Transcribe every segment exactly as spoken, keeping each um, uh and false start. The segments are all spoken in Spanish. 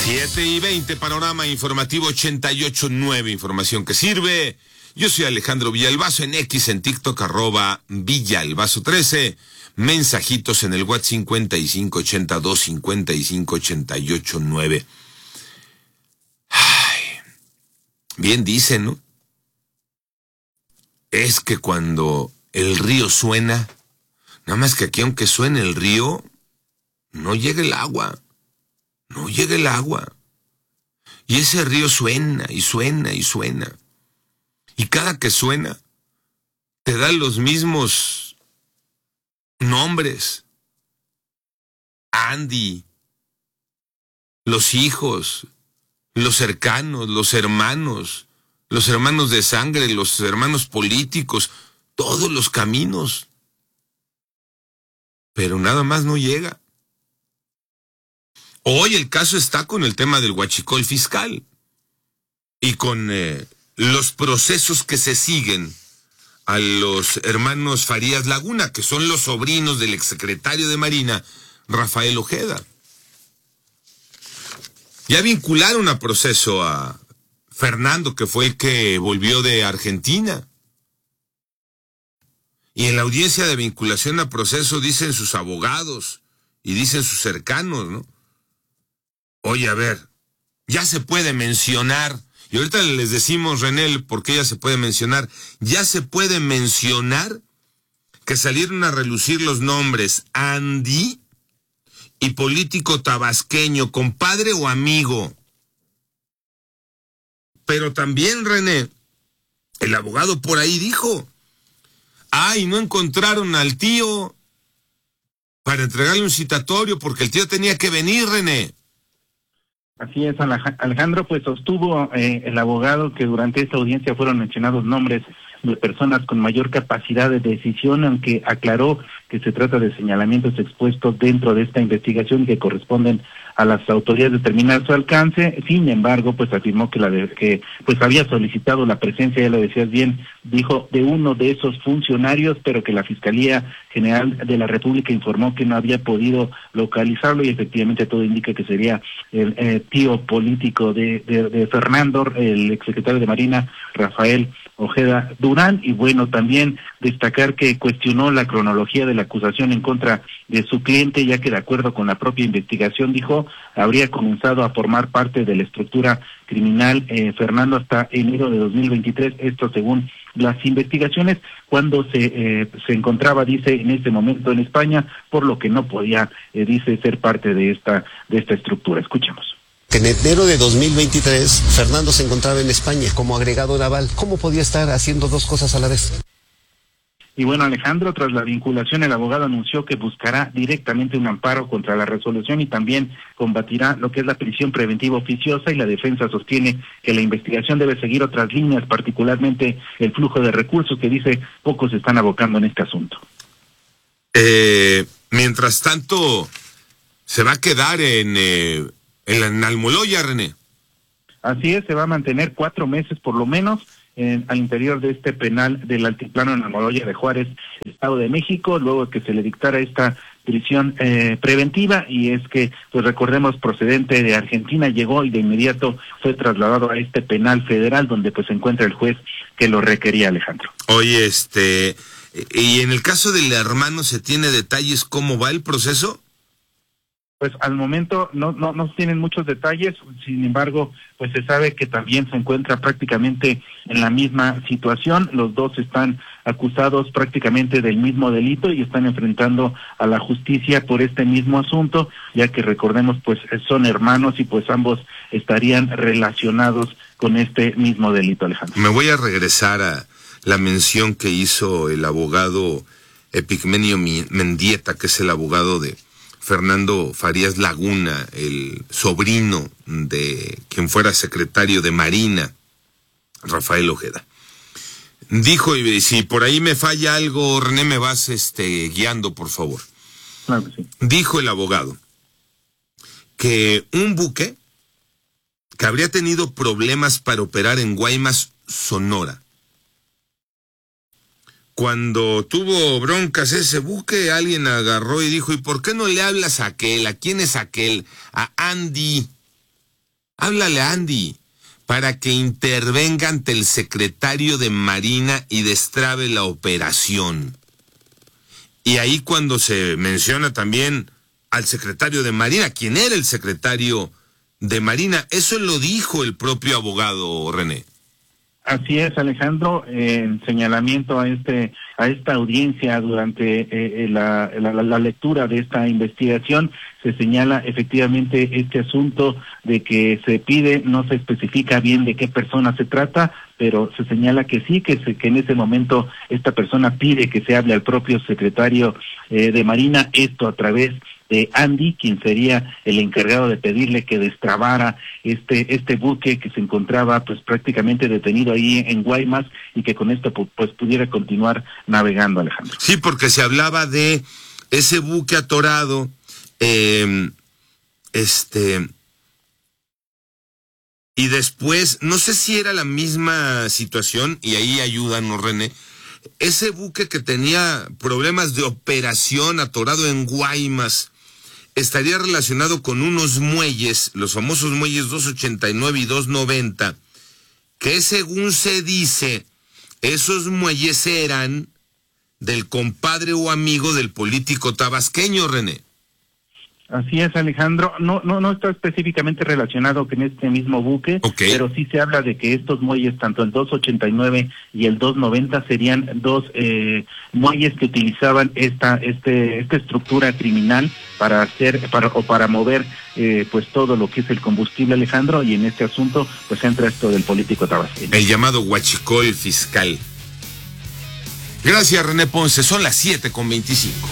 siete y veinte, panorama informativo ochenta y ocho punto nueve, información que sirve. Yo soy Alejandro Villalbazo, en X, en TikTok, arroba Villalbazo trece. Mensajitos en el WhatsApp cincuenta y cinco ochenta y dos cincuenta y cinco ochenta y ocho nueve. Ay, bien dicen, ¿no? Es que cuando el río suena, nada más que aquí aunque suene el río, no llega el agua. No llega el agua. Y ese río suena y suena y suena. Y cada que suena, te da los mismos nombres. Andy, los hijos, los cercanos, los hermanos, los hermanos de sangre, los hermanos políticos, todos los caminos. Pero nada más no llega. Hoy el caso está con el tema del huachicol fiscal y con eh, los procesos que se siguen a los hermanos Farías Laguna, que son los sobrinos del exsecretario de Marina, Rafael Ojeda. Ya vincularon a proceso a Fernando, que fue el que volvió de Argentina. Y en la audiencia de vinculación a proceso dicen sus abogados y dicen sus cercanos, ¿no? Oye, a ver, ya se puede mencionar, y ahorita les decimos, René, por qué ya se puede mencionar, ya se puede mencionar que salieron a relucir los nombres Andy y político tabasqueño, compadre o amigo. Pero también, René, el abogado por ahí dijo, ay, no encontraron al tío para entregarle un citatorio porque el tío tenía que venir, René. Así es, Alejandro, pues sostuvo eh, el abogado que durante esta audiencia fueron mencionados nombres de personas con mayor capacidad de decisión, aunque aclaró que se trata de señalamientos expuestos dentro de esta investigación que corresponden a las autoridades determinar su alcance. Sin embargo, pues afirmó que la de, que pues había solicitado la presencia, ya lo decías bien, dijo, de uno de esos funcionarios, pero que la Fiscalía General de la República informó que no había podido localizarlo y efectivamente todo indica que sería el eh, tío político de, de, de Fernando, el exsecretario de Marina, Rafael Ojeda Durán. Y bueno, también destacar que cuestionó la cronología de la acusación en contra de su cliente, ya que de acuerdo con la propia investigación, dijo, habría comenzado a formar parte de la estructura criminal eh, Fernando hasta enero de dos mil veintitrés, esto según las investigaciones, cuando se eh, se encontraba, dice, en este momento en España, por lo que no podía, eh, dice, ser parte de esta de esta estructura. Escuchemos. En enero de dos mil veintitrés, Fernando se encontraba en España como agregado naval. ¿Cómo podía estar haciendo dos cosas a la vez? Y bueno, Alejandro, tras la vinculación, el abogado anunció que buscará directamente un amparo contra la resolución y también combatirá lo que es la prisión preventiva oficiosa, y la defensa sostiene que la investigación debe seguir otras líneas, particularmente el flujo de recursos, que dice pocos se están abocando en este asunto. Eh, mientras tanto, se va a quedar en, eh, en, en Almoloya, René. Así es, se va a mantener cuatro meses por lo menos En, al interior de este penal del Altiplano en Almoloya de Juárez, Estado de México, luego que se le dictara esta prisión eh, preventiva. Y es que, pues recordemos, procedente de Argentina, llegó y de inmediato fue trasladado a este penal federal donde pues se encuentra el juez que lo requería, Alejandro. Oye, este, y en el caso del hermano, ¿se tiene detalles cómo va el proceso? Pues al momento no, no, no tienen muchos detalles, sin embargo, pues se sabe que también se encuentra prácticamente en la misma situación. Los dos están acusados prácticamente del mismo delito y están enfrentando a la justicia por este mismo asunto, ya que recordemos, pues son hermanos y pues ambos estarían relacionados con este mismo delito, Alejandro. Me voy a regresar a la mención que hizo el abogado Epigmenio Mendieta, que es el abogado de Fernando Farías Laguna, el sobrino de quien fuera secretario de Marina, Rafael Ojeda. Dijo, y si por ahí me falla algo, René, me vas este, guiando, por favor. Claro que sí. Dijo el abogado que un buque que habría tenido problemas para operar en Guaymas, Sonora. Cuando tuvo broncas ese buque, alguien agarró y dijo, ¿y por qué no le hablas a aquel? ¿A quién es aquel? A Andy. Háblale a Andy para que intervenga ante el secretario de Marina y destrabe la operación. Y ahí cuando se menciona también al secretario de Marina, ¿quién era el secretario de Marina? Eso lo dijo el propio abogado, René. Así es, Alejandro, eh, en señalamiento a este a esta audiencia durante eh, la, la, la lectura de esta investigación, se señala efectivamente este asunto de que se pide, no se especifica bien de qué persona se trata, pero se señala que sí, que, se, que en ese momento esta persona pide que se hable al propio secretario eh, de Marina, esto a través de Andy, quien sería el encargado de pedirle que destrabara este este buque que se encontraba pues prácticamente detenido ahí en Guaymas y que con esto pues pudiera continuar navegando, Alejandro. Sí, porque se hablaba de ese buque atorado, eh, este, y después, no sé si era la misma situación, y ahí ayúdanos, René, ese buque que tenía problemas de operación atorado en Guaymas, estaría relacionado con unos muelles, los famosos muelles doscientos ochenta y nueve y doscientos noventa, que según se dice, esos muelles eran del compadre o amigo del político tabasqueño, René. Así es, Alejandro. No, no, no está específicamente relacionado con este mismo buque, okay, pero sí se habla de que estos muelles, tanto el doscientos ochenta y nueve y el doscientos noventa, serían dos eh, muelles que utilizaban esta, este, esta estructura criminal para hacer, para o para mover, eh, pues todo lo que es el combustible, Alejandro. Y en este asunto, pues entra esto del político tabasqueño. El llamado huachicol fiscal. Gracias, René Ponce. Son las siete con veinticinco.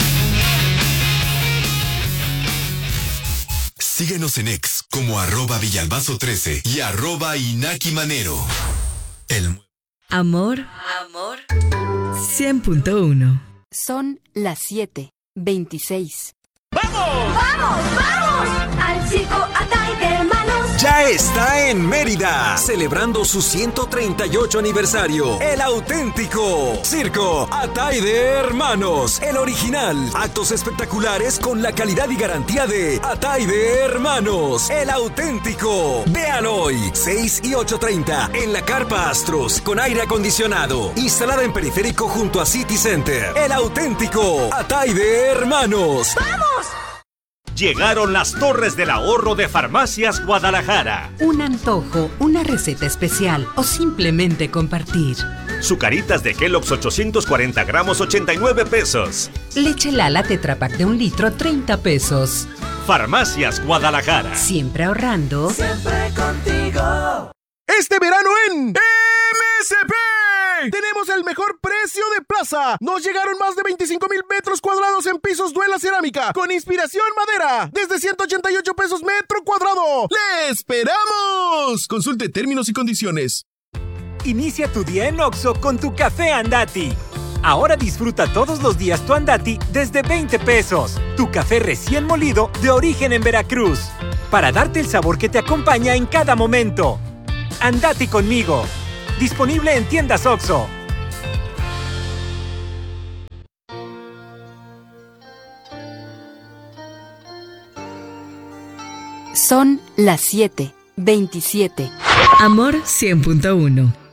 Síguenos en X como arroba Villalbazo trece y arroba Inaki Manero. El... Amor, amor, cien punto uno. Son las siete veintiséis. ¡Vamos! ¡Vamos, vamos! Al circo Atay de Hermanos. Ya está en Mérida, celebrando su ciento treinta y ocho aniversario. El auténtico Circo Atay de Hermanos, el original. Actos espectaculares con la calidad y garantía de Atay de Hermanos, el auténtico. Vean hoy, seis y ocho treinta, en la Carpa Astros, con aire acondicionado, instalada en periférico junto a City Center. El auténtico Atay de Hermanos. ¡Vamos! Llegaron las Torres del Ahorro de Farmacias Guadalajara. Un antojo, una receta especial o simplemente compartir. Sucaritas de Kellogg's ochocientos cuarenta gramos, ochenta y nueve pesos. Leche Lala Tetra Pak de un litro, treinta pesos. Farmacias Guadalajara. Siempre ahorrando. Siempre contigo. Este verano en M S P tenemos el mejor precio de plaza. Nos llegaron más de veinticinco mil metros cuadrados en pisos Duela Cerámica con inspiración madera desde ciento ochenta y ocho pesos metro cuadrado. ¡Le esperamos! Consulte términos y condiciones. Inicia tu día en Oxxo con tu café Andati. Ahora disfruta todos los días tu Andati desde veinte pesos. Tu café recién molido de origen en Veracruz. Para darte el sabor que te acompaña en cada momento. Andati conmigo. Disponible en tiendas Oxxo. Son las siete veintisiete. Amor cien punto uno.